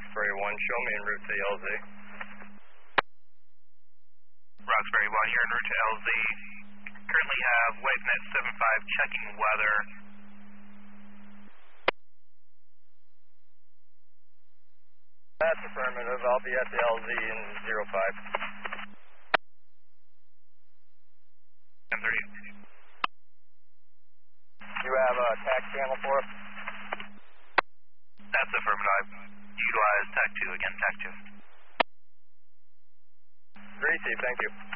Roxbury 1, show me en route to LZ. Roxbury 1, you're en route to LZ. Currently have WaveNet 75 checking weather. That's affirmative. I'll be at the LZ in 05. 10:30. You have a TAC channel for us? That's affirmative. Utilize TAC 2 again, TAC 2. Greasy, thank you.